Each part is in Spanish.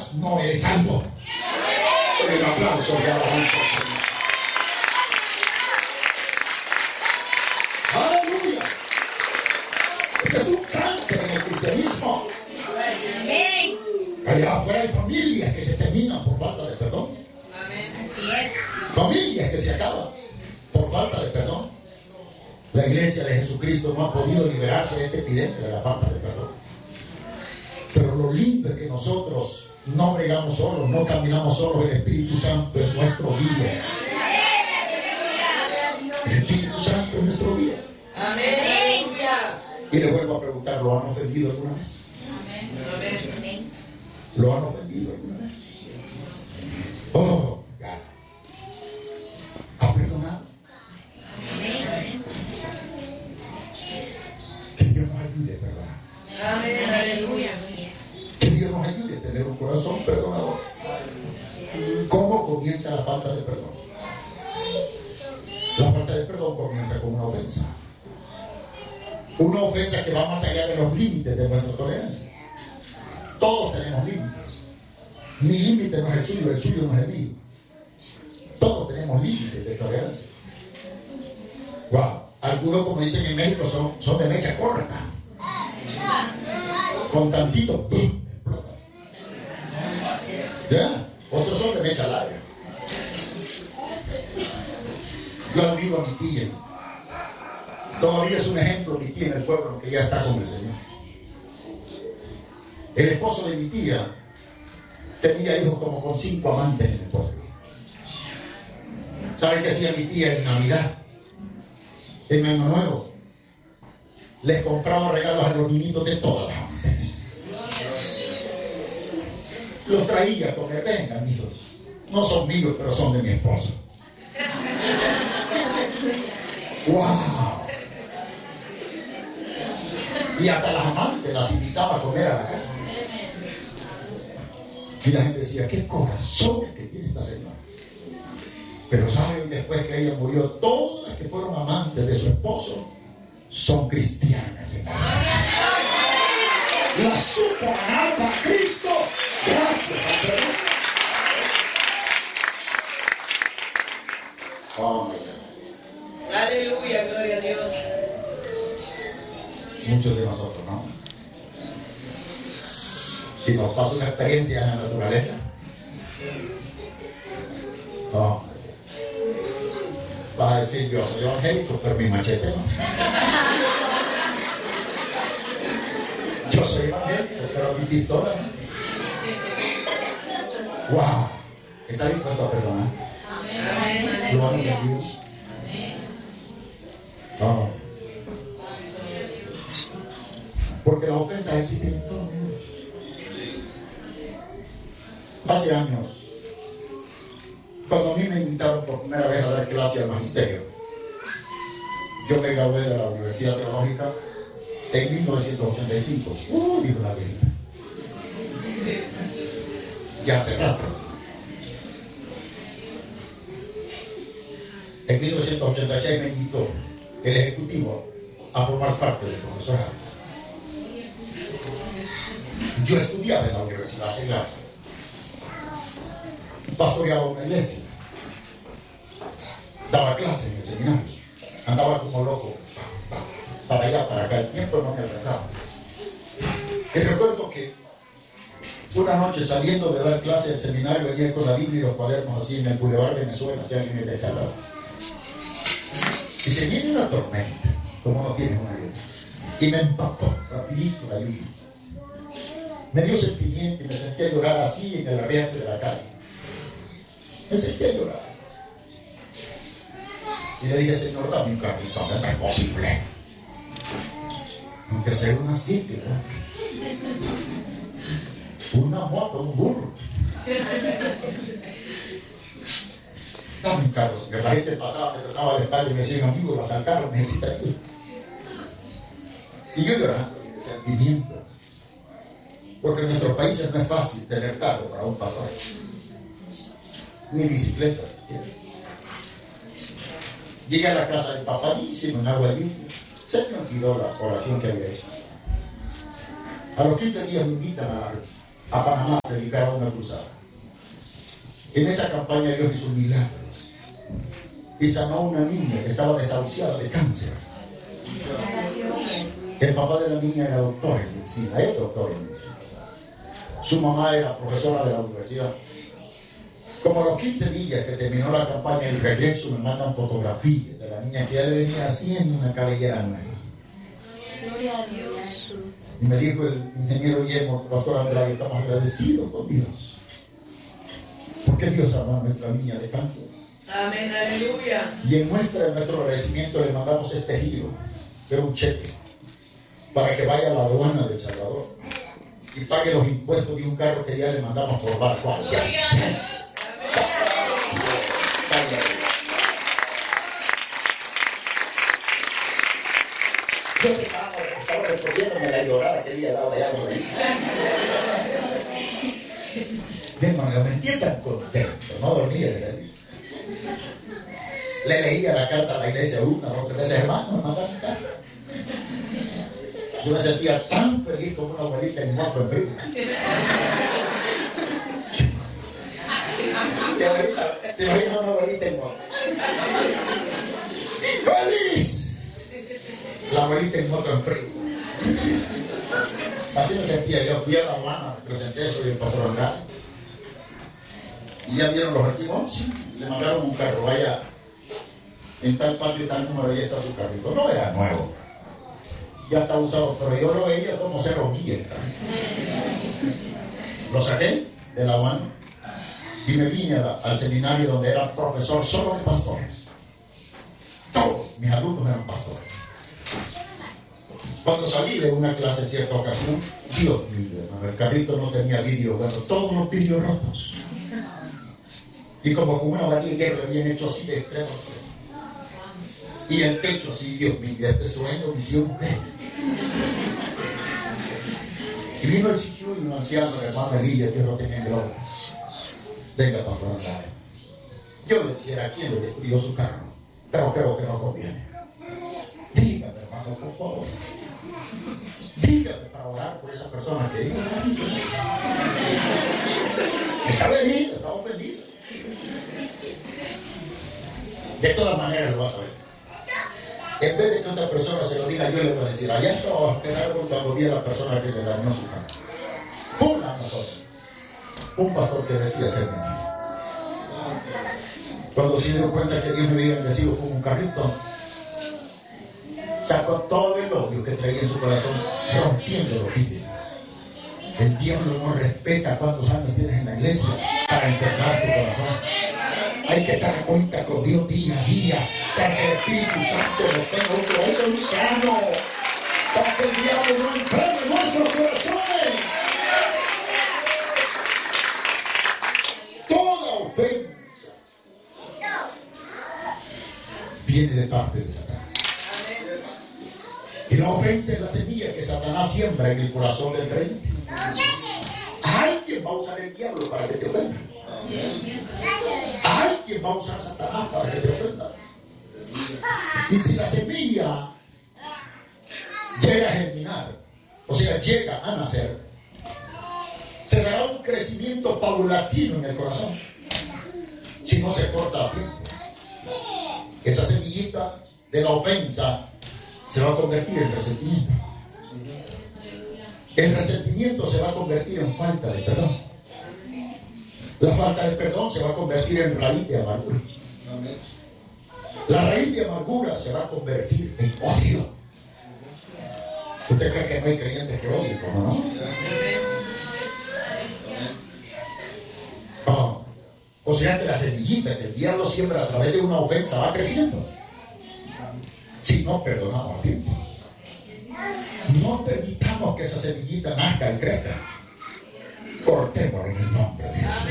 perdonas, no eres salvo. Un aplauso que alabanza al Señor. Aleluya. Este es un cáncer en el cristianismo. Allá afuera hay familias que se terminan por falta de perdón. Familias que se acaban por falta de perdón. La iglesia de Jesucristo no ha podido liberarse de esta epidemia de la falta de perdón. Pero lo lindo es que nosotros no bregamos solos, no caminamos solos. El Espíritu Santo es nuestro guía. El Espíritu Santo es nuestro guía. Amén. Y le vuelvo a preguntar, ¿lo han ofendido alguna vez? Amén. ¿Lo han ofendido alguna vez? Oh, ya. ¿Ha perdonado? Que Dios nos ayude a perdonar. Amén. Aleluya. Que Dios nos ayude a tener un corazón perdonador. ¿Cómo comienza la falta de perdón? La falta de perdón comienza con una ofensa. Una ofensa que va más allá de los límites de nuestra tolerancia. Todos tenemos límites. Mi límite no es el suyo no es el mío. Todos tenemos límites de tolerancia. Wow. Algunos, como dicen en México, son de mecha corta. Con tantito, ¡pum!, explotan. ¿Ya? Otros son de mecha larga. Yo admiro a mi tía. Todavía es un ejemplo mi tía en el pueblo que ya está con el Señor. El esposo de mi tía tenía hijos como con 5 amantes en el pueblo. ¿Saben qué hacía mi tía en Navidad? En Año Nuevo. Les compraba regalos a los niñitos de todas las amantes. Los traía porque vengan, hijos. No son míos, pero son de mi esposo. ¡Wow! Y hasta las amantes las invitaba a comer a la casa. Y la gente decía, qué corazón que tiene esta señora. Pero saben, después que ella murió, todas las que fueron amantes de su esposo son cristianas en la iglesia. La supo ganar para Cristo gracias al perdón. Oh my God. Aleluya, gloria a Dios. Muchos de nosotros, ¿no? Si nos pasa una experiencia en la naturaleza, no, vas a decir, yo soy evangélico, pero mi machete no. Yo soy evangélico, pero mi pistola no. ¡Wow! ¿Está dispuesto a perdonar? Amén. Gloria a Dios. No. Porque las ofensas existen en todo el mundo. Hace años, cuando a mí me invitaron por primera vez a dar clase al magisterio, yo me gradué de la Universidad Teológica en 1985. Dijo la Biblia. Ya hace rato. En 1986 me invitó el ejecutivo a formar parte del profesorado. Yo estudiaba en la Universidad Segar, pastoreaba una iglesia, daba clases en el seminario, andaba como loco, para allá, para acá, el tiempo no me alcanzaba. Y recuerdo que una noche saliendo de dar clases del seminario, venía con la Biblia y los cuadernos así en el Boulevard Venezuela, hacia alguien de Chalado. Y se viene una tormenta, como no tienes una idea, y me empapó rapidito la lluvia. Me dio sentimiento y me senté a llorar así en el arreate de la calle. Me senté a llorar. Y le dije, Señor, dame un carrito, no es posible. Aunque sea una cita, ¿verdad? Una moto, un burro. Dame un carro, Señor. La gente pasaba, me trataba de estar y me decían, amigo, lo asaltaron, necesita ayuda. Y yo llorando, de sentimiento. Porque en nuestros países no es fácil tener carro para un pastor, ni bicicleta siquiera. Llegué a la casa empapadísimo en agua limpia. Se me olvidó la oración que había hecho. A los 15 días me invitan a Panamá a predicar a una cruzada. En esa campaña Dios hizo un milagro y sanó a una niña que estaba desahuciada de cáncer. El papá de la niña era doctor en medicina, es doctor en medicina. Su mamá era profesora de la universidad. Como a los 15 días que terminó la campaña, el regreso me mandan fotografías de la niña que ya le venía haciendo una cabellera nueva. Gloria a Dios. Y me dijo el ingeniero Guillermo, pastor Andrade, estamos agradecidos con Dios. Porque Dios ama a nuestra niña de cáncer. Amén, aleluya. Y en muestra de nuestro agradecimiento le mandamos este giro, pero un cheque, para que vaya a la aduana de El Salvador y pague los impuestos de un carro que ya le mandamos por barco. Yo se estaba respondiéndome la llorada que había dado allá por ahí. Hermano, me sentía tan contento, no dormía de la risa. Le leía la carta a la iglesia una, dos, tres veces, hermano, me mandaron carta. Yo me sentía tan feliz como una abuelita en moto en prima. Te imaginas una abuelita en moto. ¡Feliz! La abuelita en moto en frío. Así me sentía yo. Fui a la aduana, presenté, soy el pastor Andrade. Y ya vieron los archivos. Sí, le mandaron un carro, vaya en tal patio y tal número, ahí está su carrito. No era nuevo, ya está usado, pero yo lo veía como 0 millas. Lo saqué de la aduana y me vine al seminario donde era profesor solo de pastores. Todos mis alumnos eran pastores. Cuando salí de una clase en cierta ocasión, Dios mío, el carrito no tenía vidrio, bueno, todos los vidrios rotos. Y como con una varilla que lo habían hecho así de extremo a extremo. Y el techo así, Dios mío, este sueño, visión, ¿qué? Y vino el sitio y un anciano, el hermano Elías, Dios lo tenía en gloria. Venga, pastor Andrade. Yo le dijera a quién le destruyó su carro, pero creo que no conviene. Dígame, hermano, por favor. Dígame para orar por esa persona que diga. Está venida, está ofendida. De todas maneras lo vas a ver. En vez de que otra persona se lo diga, yo le voy a decir, allá estaba a quedar cuando vi a la persona que le dañó su carro. Un pastor que decía ser mi amigo. Cuando se dio cuenta que Dios me había bendecido con un carrito, sacó todo el odio que traía en su corazón, rompiendo los vidrios. El diablo no respeta cuántos años tienes en la iglesia para enfermar tu corazón. Hay que estar a cuenta con Dios día a día para que el Espíritu Santo nos tenga un corazón sano, para que el diablo no enferme nuestros corazones. Toda ofensa viene de parte de Satanás. Y la ofensa es la semilla que Satanás siembra en el corazón del creyente. Alguien va a usar el diablo para que te ofenda. Alguien va a usar a Satanás para que te ofenda. Y si la semilla llega a germinar, o sea, llega a nacer, se dará un crecimiento paulatino en el corazón. Si no se corta a tiempo, esa semillita de la ofensa se va a convertir en resentimiento. El resentimiento se va a convertir en falta de perdón. La falta de perdón se va a convertir en raíz de amargura. La raíz de amargura se va a convertir en odio. ¿Usted cree que no hay creyentes que odien? ¿No? No. O sea que la semillita que el diablo siembra a través de una ofensa va creciendo. Si no perdonamos a tiempo, no permitamos que esa semillita nazca y crezca. Cortémosla en el nombre de Jesús.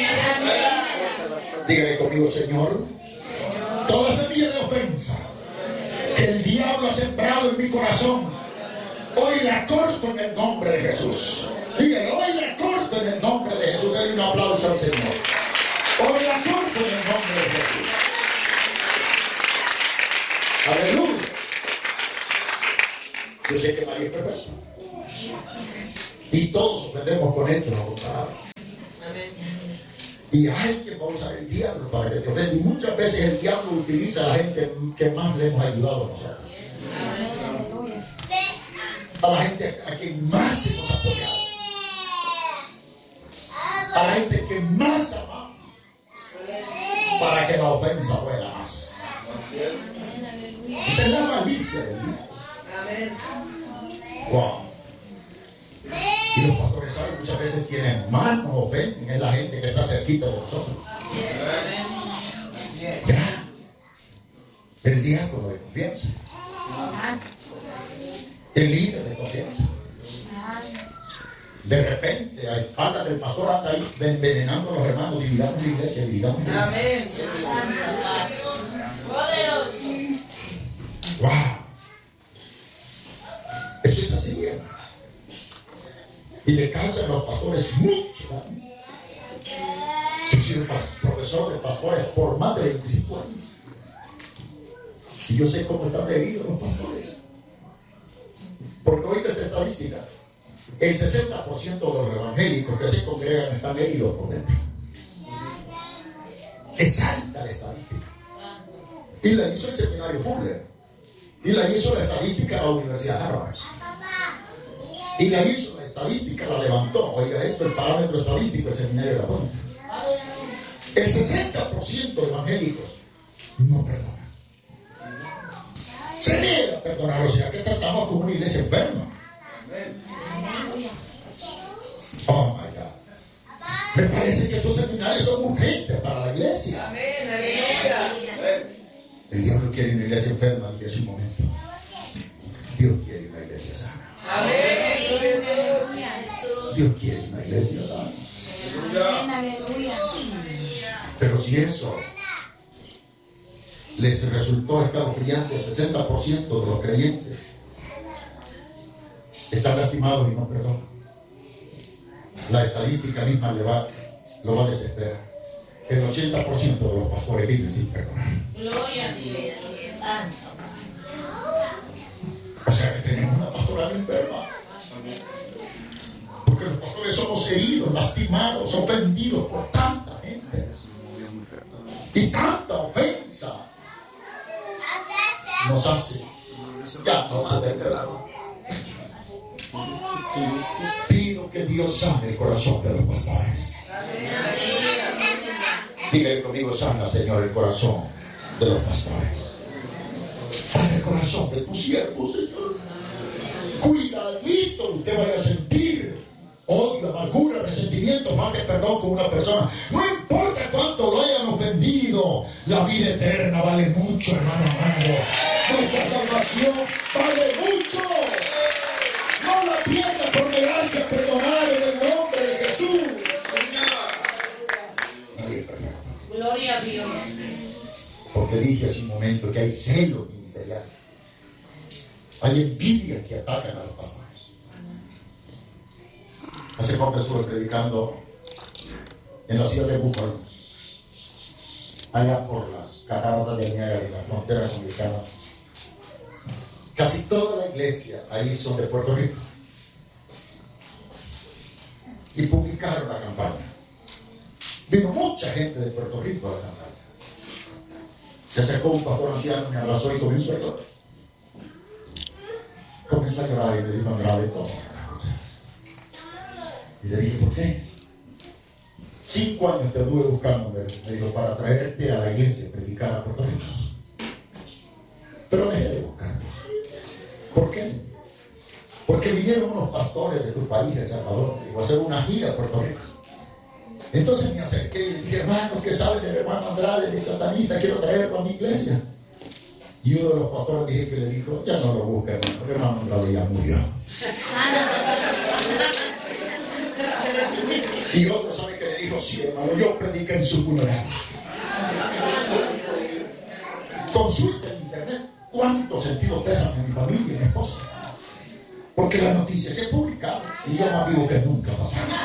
Dígale conmigo, Señor, toda semilla de ofensa que el diablo ha sembrado en mi corazón, hoy la corto en el nombre de Jesús. Dígale, hoy la corto en el nombre de Jesús. Denle un aplauso al Señor. Hoy la corto en el nombre de Jesús. Aleluya. Yo sé que María es perfecta. Y todos ofendemos con hechos o con palabras. Y hay que va a usar el diablo para que te ofenda. Y muchas veces el diablo utiliza a la gente que más le hemos ayudado a nosotros. A la gente a quien más hemos apoyado. A la gente que más amamos. Para que la ofensa vuela más. Esa es la malicia del diablo. Wow. Y los pastores saben muchas veces quienes más nos ofenden es la gente que está cerquita de nosotros. Ya. El diácono de confianza. El líder de confianza. De repente, a espaldas del pastor anda ahí envenenando a los hermanos. Dividamos la iglesia, dividamos la iglesia. Amén. Wow. Eso es así, hermano. Y le causan a los pastores mucho daño. Yo he sido profesor de pastores por más de 25 años. Y yo sé cómo están heridos los pastores. Porque oiga esta estadística. El 60% de los evangélicos que se congregan están heridos por dentro. Es alta la estadística. Y la hizo el seminario Fuller. Y la hizo la estadística de la Universidad de Harvard. Y la hizo la estadística, la levantó. Oiga esto, el parámetro estadístico del seminario de la Fuller. El 60% de evangélicos no perdonan. Se niega a perdonar. O sea que tratamos como una iglesia enferma. Oh my God. Me parece que estos seminarios son urgentes para la iglesia. Amén, aleluya. El diablo quiere una iglesia enferma, dije un momento. Dios quiere una iglesia sana. Amén, gloria a Dios. Dios quiere una iglesia sana. Amén, aleluya. Pero si eso les resultó escalofriante, el 60% de los creyentes están lastimados y no perdonan. La estadística misma lo va a desesperar. El 80% de los pastores viven sin perdonar. Gloria a Dios. O sea que tenemos una pastoral enferma. Porque los pastores somos heridos, lastimados, ofendidos por tanta gente. Y tanta ofensa nos hace ya no poder perdonar. Pido que Dios sane el corazón de los pastores. Dígale conmigo, sana, Señor, el corazón de los pastores. Sana el corazón de tus siervos, Señor. Cuidadito, usted vaya a sentir odio, amargura, resentimiento, falta de perdón con una persona. No importa cuánto lo hayan ofendido, la vida eterna vale mucho, hermano amado. Nuestra salvación vale mucho. No la pierda por negarse a perdonar en el nombre de Jesús. Nadie es perfecto. Gloria a Dios. Porque dije hace un momento que hay celo ministerial. Hay envidia que atacan a los pastores. Hace poco estuve predicando en la ciudad de Buffalo, allá por las cataratas del Niágara y la frontera americana. Casi toda la iglesia ahí son de Puerto Rico. Y publicaron la campaña. Vino mucha gente de Puerto Rico a la campaña. Se acercó un pastor anciano, me abrazó y comenzó a llorar. Comenzó a llorar y me dijo, grave todo. Y le dije, ¿por qué? 5 años te anduve buscando, me dijo, para traerte a la iglesia a predicar a Puerto Rico. Pero dejé de buscar. ¿Por qué? Porque vinieron unos pastores de tu país, El Salvador, digo, a hacer una gira a Puerto Rico. Entonces me acerqué y le dije, hermano, ¿qué sabe del hermano Andrade, del satanista? Quiero traerlo a mi iglesia. Y uno de los pastores dije que le dijo, ya no lo busca, hermano, porque el hermano Andrade ya murió. Y otro sabe que le dijo, sí, hermano, yo prediqué en su funeral. Consulta en internet cuántos sentidos pesan en mi familia y mi esposa. Porque la noticia se publicaba y yo más vivo que nunca, papá.